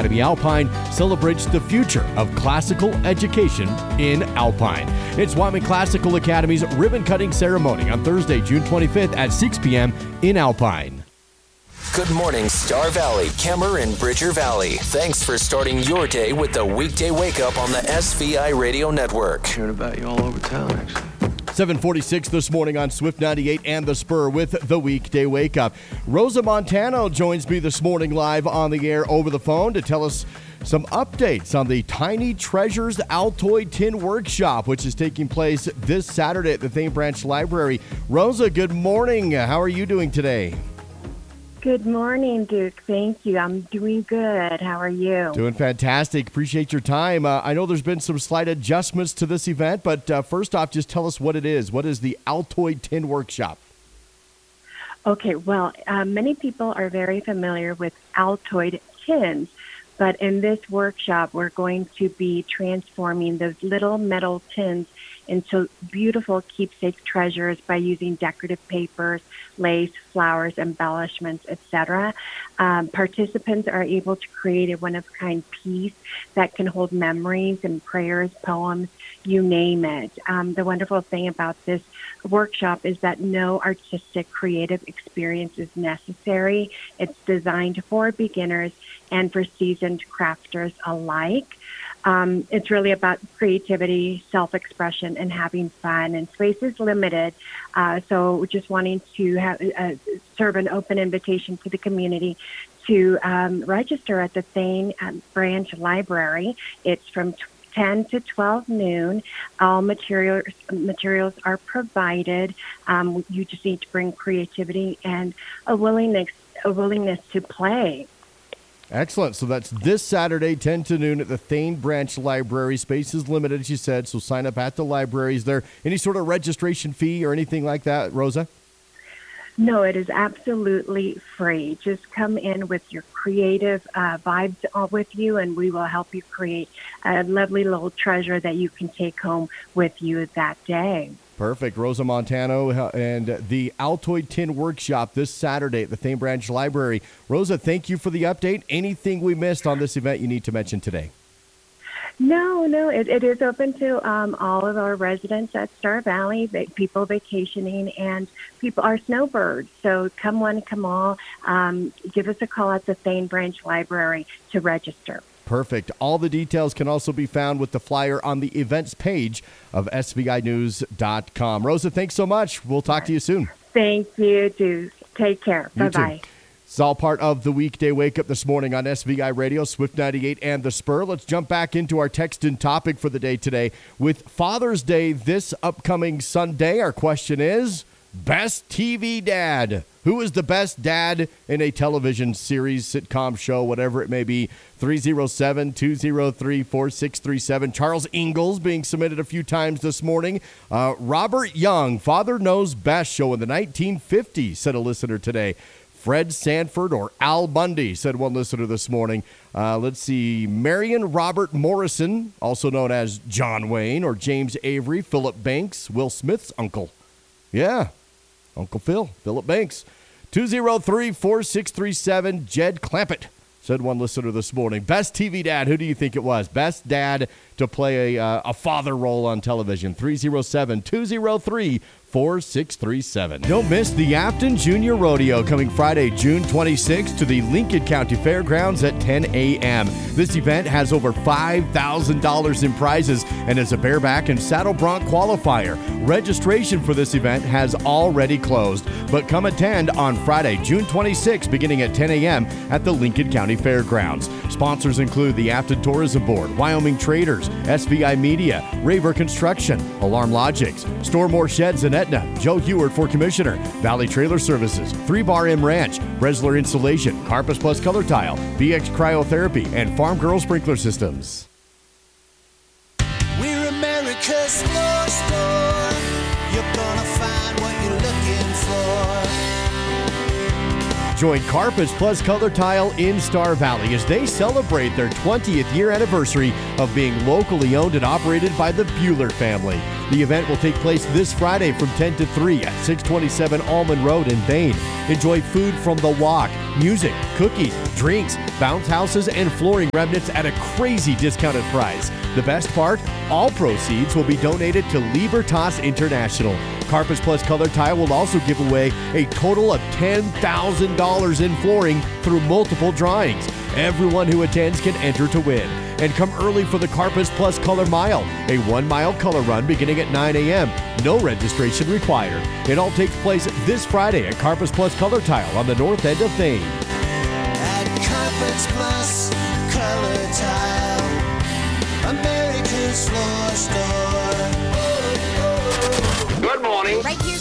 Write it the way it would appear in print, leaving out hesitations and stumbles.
Academy Alpine celebrates the future of classical education in Alpine. It's Wyoming Classical Academy's ribbon-cutting ceremony on Thursday, June 25th at 6 p.m. in Alpine. Good morning, Star Valley, Kemmer, and Bridger Valley. Thanks for starting your day with the weekday wake-up on the SVI Radio Network. Heard about you all over town, actually. 7:46 this morning on Swift 98 and The Spur with the weekday wake-up. Rosa Montano joins me this morning live on the air over the phone to tell us some updates on the Tiny Treasures Altoid Tin Workshop, which is taking place this Saturday at the Thane Branch Library. Rosa, good morning. How are you doing today? Good morning, Duke. Thank you. I'm doing good. How are you? Doing fantastic. Appreciate your time. I know there's been some slight adjustments to this event, but first off, just tell us what it is. What is the Altoid Tin Workshop? Okay, well, many people are very familiar with Altoid tins, but in this workshop, we're going to be transforming those little metal tins into beautiful keepsake treasures by using decorative papers, lace, flowers, embellishments, etc. Participants are able to create a one-of-a-kind piece that can hold memories and prayers, poems, you name it. The wonderful thing about this workshop is that no artistic creative experience is necessary. It's designed for beginners and for seasoned crafters alike. It's really about creativity, self-expression, and having fun. And space is limited, so we're just wanting to serve an open invitation to the community to register at the Thane Branch Library. It's from 10 to 12 noon. All materials are provided. You just need to bring creativity and a willingness to play. Excellent. So that's this Saturday, 10 to noon at the Thane Branch Library. Space is limited, as you said, so sign up at the library. Is there any sort of registration fee or anything like that, Rosa? No, it is absolutely free. Just come in with your creative vibes with you, and we will help you create a lovely little treasure that you can take home with you that day. Perfect. Rosa Montano and the Altoid Tin Workshop this Saturday at the Thane Branch Library. Rosa, thank you for the update. Anything we missed on this event you need to mention today? No, it is open to all of our residents at Star Valley, people vacationing, and people are snowbirds. So come one, come all. Give us a call at the Thane Branch Library to register. Perfect. All the details can also be found with the flyer on the events page of SVInews.com. Rosa, thanks so much. We'll talk to you soon. Thank you, Deuce. Take care. Bye-bye. It's all part of the weekday wake-up this morning on SVI Radio, Swift 98, and The Spur. Let's jump back into our text and topic for the day today. With Father's Day this upcoming Sunday, our question is, best TV dad. Who is the best dad in a television series, sitcom show, whatever it may be? 307-203-4637. Charles Ingalls being submitted a few times this morning. Robert Young, Father Knows Best show in the 1950s, said a listener today. Fred Sanford or Al Bundy, said one listener this morning. Let's see. Marion Robert Morrison, also known as John Wayne, or James Avery, Philip Banks, Will Smith's uncle. Yeah, Uncle Phil, Philip Banks. 203-4637, Jed Clampett, said one listener this morning. Best TV dad, who do you think it was? Best dad to play a father role on television. 307-203-4637. Don't miss the Afton Junior Rodeo coming Friday, June 26th to the Lincoln County Fairgrounds at 10 a.m. This event has over $5,000 in prizes and is a bareback and saddle bronc qualifier. Registration for this event has already closed, but come attend on Friday, June 26th, beginning at 10 a.m. at the Lincoln County Fairgrounds. Sponsors include the Afton Tourism Board, Wyoming Traders, SVI Media, Raver Construction, Alarm Logics, Store More Sheds in Etna, Joe Heward for Commissioner, Valley Trailer Services, 3 Bar M Ranch, Bresler Insulation, Carpus Plus Color Tile, BX Cryotherapy, and Farm Girl Sprinkler Systems. We're America's floor store. You're gonna find what you're looking for. Join Carpus Plus Color Tile in Star Valley as they celebrate their 20th year anniversary of being locally owned and operated by the Bueller family. The event will take place this Friday from 10 to 3 at 627 Almond Road in Thane. Enjoy food from the walk, music, cookies, drinks, bounce houses, and flooring remnants at a crazy discounted price. The best part? All proceeds will be donated to Libertas International. Carpets Plus Color Tile will also give away a total of $10,000 in flooring through multiple drawings. Everyone who attends can enter to win. And come early for the Carpets Plus Color Mile, a 1-mile color run beginning at 9 a.m. No registration required. It all takes place this Friday at Carpets Plus Color Tile on the north end of Thane. At Carpets Plus Color Tile, America's floor store. Good morning. Right here